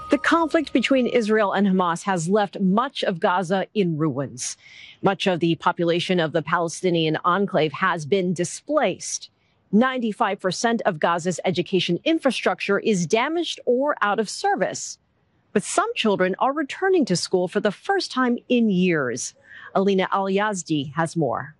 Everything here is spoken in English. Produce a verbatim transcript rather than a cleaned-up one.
The conflict between Israel and Hamas has left much of Gaza in ruins. Much of the population of the Palestinian enclave has been displaced. ninety-five percent of Gaza's education infrastructure is damaged or out of service. But some children are returning to school for the first time in years. Alina Al-Yazdi has more.